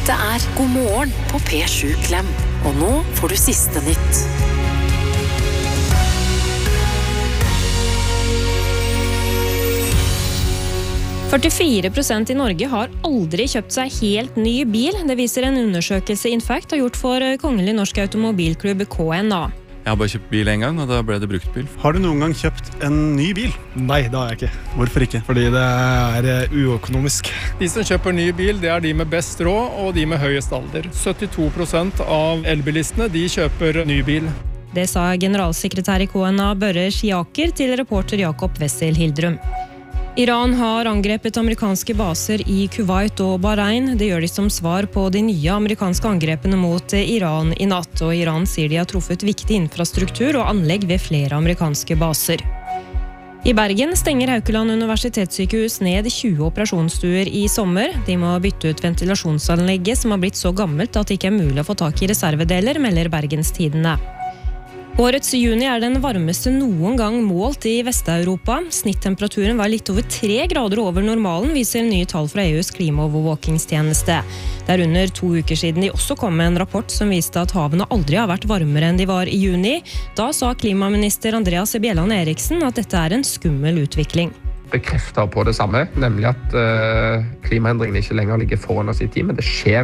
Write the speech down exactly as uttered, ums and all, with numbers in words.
Dette er God morgen på P sju Klem. Og nå får du siste nytt. førtifire prosent i Norge har aldri kjøpt seg helt ny bil. Det viser en undersøkelse Infact har gjort for Kongelig Norsk Automobilklubb K N A. Jeg har bare kjøpt bil en gang, og da ble det bruktbil. Har du noen gang kjøpt en ny bil? Nei, det har jeg ikke. Hvorfor ikke? Fordi det er uøkonomisk. De som kjøper ny bil, det er de med best råd og de med høyest alder. syttito prosent av elbilistene, de kjøper ny bil. Det sa generalsekretær i K N A Børre Schiaker til reporter Jakob Wessel Hildrum. Iran har angrepet amerikanske baser i Kuwait og Bahrain. Det gjør de som svar på de nye amerikanske angrepene mot Iran i natt. Og Iran sier de har truffet viktig infrastruktur og anlegg ved flere amerikanske baser. I Bergen stenger Haukeland universitetssykehus ned tjue operasjonsstuer i sommer. De må bytte ut ventilasjonsanlegget som har blitt så gammelt at det ikke er mulig å få tak i reservedeler, melder Bergens Tidende. Årets juni er den varmeste noen gang målt i Vest-Europa. Snittemperaturen var litt over tre grader over normalen, viser nye tall fra E U's klimaovervåkingstjeneste. Det er under to uker siden de også kom med en rapport som viste at havene aldri har vært varmere enn de var i juni. Da sa klimaminister Andreas Bjelland Eriksen at dette er en skummel utvikling. Bekrefter på det samme, nemlig at uh, klimaendringene ikke lenger ligger foran oss i tid, men det skjer